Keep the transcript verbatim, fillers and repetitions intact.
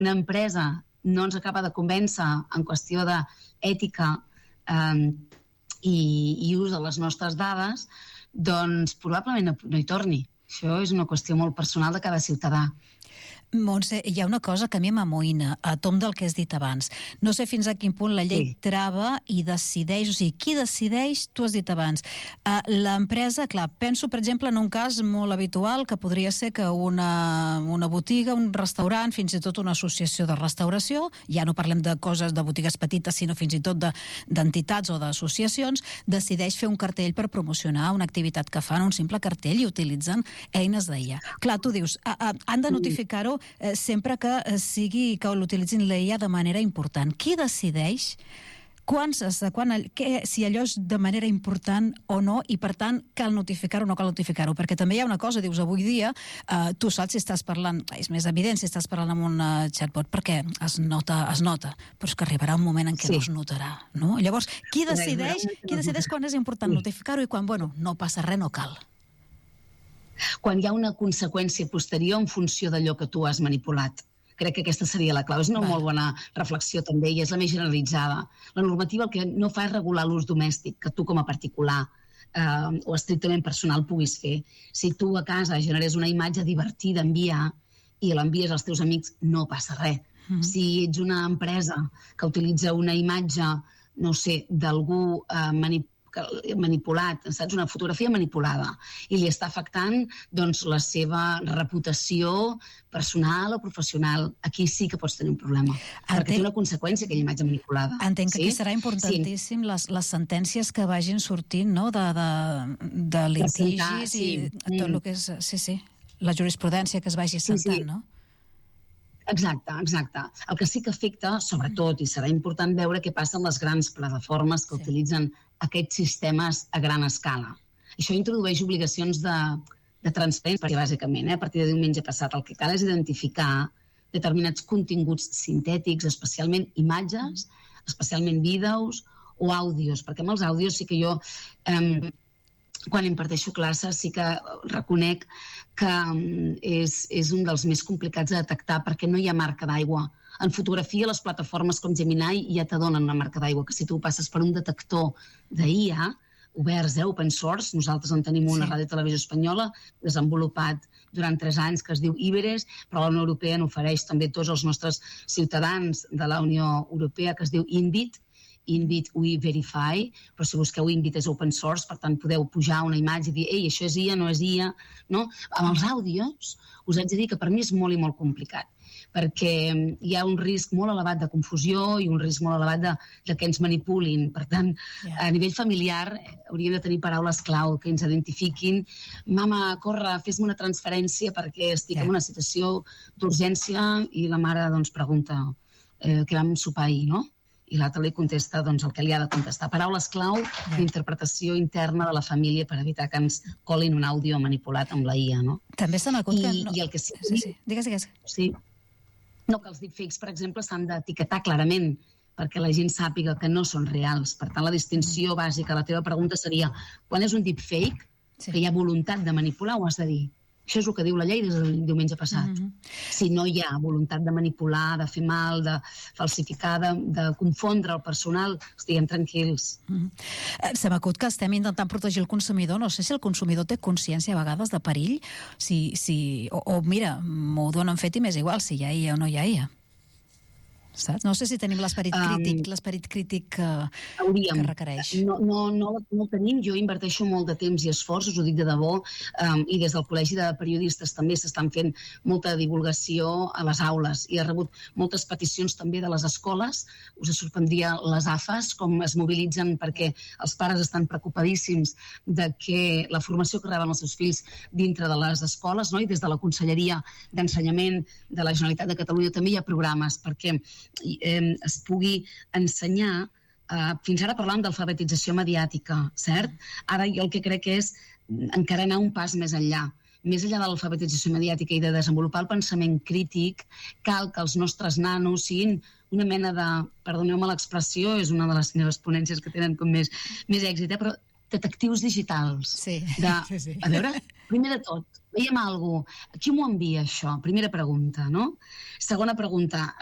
una empresa no ens acaba de convèncer en qüestió d'ètica eh, i, i ús de les nostres dades, doncs probablement no, no hi torni. Això és una qüestió molt personal de cada ciutadà. Montse, hi ha una cosa que a mi m'amoïna, a tom del que has dit abans. No sé fins a quin punt la llei sí. trava i decideix, o sigui, qui decideix, tu has dit abans. Uh, l'empresa, clar, penso, per exemple, en un cas molt habitual que podria ser que una, una botiga, un restaurant, fins i tot una associació de restauració, ja no parlem de coses de botigues petites, sinó fins i tot de, d'entitats o d'associacions, decideix fer un cartell per promocionar una activitat que fan, un simple cartell, i utilitzen eines d'I A. Clar, tu dius, uh, uh, han de notificar-ho Eh, sempre que eh, sigui que l'utilitzin l'I A de manera important. Qui decideix quan, quan, què, si allò és de manera important o no, i per tant cal notificar-ho o no cal notificar-ho? Perquè també hi ha una cosa, dius, avui dia eh, tu saps si estàs parlant, és més evident si estàs parlant amb un uh, chatbot, perquè es nota, es nota, però és que arribarà un moment en què sí. no es notarà, no? Llavors, qui decideix, qui decideix quan és important notificar-ho i quan, bueno, no passa res, no cal? Quan hi ha una conseqüència posterior en funció d'allò que tu has manipulat. Crec que aquesta seria la clau. És una Va. molt bona reflexió també i és la més generalitzada. La normativa el que no fa és regular l'ús domèstic que tu com a particular eh, o estrictament personal puguis fer. Si tu a casa generes una imatge divertida, enviar i l'envies als teus amics, no passa res. Mm-hmm. Si ets una empresa que utilitza una imatge, no sé, d'algú eh, manipulat, manipulat, saps? Una fotografia manipulada i li està afectant doncs la seva reputació personal o professional, aquí sí que pots tenir un problema, Entenc... perquè té una conseqüència aquella imatge manipulada. Entenc que sí? Aquí serà importantíssim sí. les, les sentències que vagin sortint, no? de, de, de litigis sí. i tot el que és, sí, sí, la jurisprudència que es vagi sentant, sí, sí. no? Exacte, exacte. El que sí que afecta, sobretot, i serà important veure què passa amb les grans plataformes que sí. utilitzen aquests sistemes a gran escala. Això introdueix obligacions de, de transparència, perquè bàsicament, eh, a partir de diumenge passat, el que cal és identificar determinats continguts sintètics, especialment imatges, especialment vídeos o àudios, perquè amb els àudios sí que jo... Eh, quan imparteixo classes sí que reconec que és, és un dels més complicats de detectar perquè no hi ha marca d'aigua. En fotografia, les plataformes com Gemini ja te donen una marca d'aigua, que si tu passes per un detector d'I A, oberts, eh, open source, nosaltres en tenim una sí. ràdio televisió espanyola desenvolupat durant tres anys que es diu Iberes, però la Unió Europea n'ofereix també tots els nostres ciutadans de la Unió Europea que es diu Inbit, Inbit We Verify, però si busqueu Inbit és open source, per tant podeu pujar una imatge i dir, ei, això és I A, no és I A, no? Amb els àudios us haig de dir que per mi és molt i molt complicat, perquè hi ha un risc molt elevat de confusió i un risc molt elevat de, de que ens manipulin. Per tant, yeah. a nivell familiar hauríem de tenir paraules clau que ens identifiquin. Mama, corre, fes-me una transferència perquè estic yeah. en una situació d'urgència, i la mare doncs, pregunta eh, què vam sopar ahir, no? I l'altre li contesta doncs, el que li ha de contestar. Paraules clau yeah. d'interpretació interna de la família per evitar que ens colin un àudio manipulat amb la I A, no? També se m'acut que... No... I el que sí... sí, sí. Digues, digues. Sí. No, que els deepfakes, per exemple, s'han d'etiquetar clarament perquè la gent sàpiga que no són reals. Per tant, la distinció mm. bàsica, la teva pregunta seria, quan és un deepfake, sí. que hi ha voluntat de manipular, ho has de dir. Això és el que diu la llei des del diumenge passat. Mm-hmm. Si no hi ha voluntat de manipular, de fer mal, de falsificar, de, de confondre el personal, estiguem tranquils. Mm-hmm. Se m'acut que estem intentant protegir el consumidor. No sé si el consumidor té consciència a vegades de perill, si, si, o, o mira, m'ho donen fet i m'és igual si hi ha I A o no hi ha I A. Saps? No sé si tenim l'esperit crític, um, l'esperit crític que, hauríem, que requereix. No, no, no, no el tenim, jo inverteixo molt de temps i esforç, us ho dic de debò, um, i des del Col·legi de Periodistes també s'estan fent molta divulgació a les aules, i ha rebut moltes peticions també de les escoles. Us sorprendria les A F As, com es mobilitzen perquè els pares estan preocupadíssims de que la formació que reben els seus fills dintre de les escoles, no? I des de la Conselleria d'Ensenyament de la Generalitat de Catalunya també hi ha programes perquè Eh, es pugui ensenyar. Eh, fins ara parlàvem d'alfabetització mediàtica, cert? Ara jo el que crec és encara anar un pas més enllà. Més enllà de l'alfabetització mediàtica i de desenvolupar el pensament crític, cal que els nostres nanos siguin una mena de, perdoneu-me l'expressió, és una de les meves ponències que tenen com més, més èxit, eh? Però detectius digitals. Sí, de, sí, sí. A veure, primer de tot, veiem alguna cosa, qui m'ho envia això? Primera pregunta, no? Segona pregunta,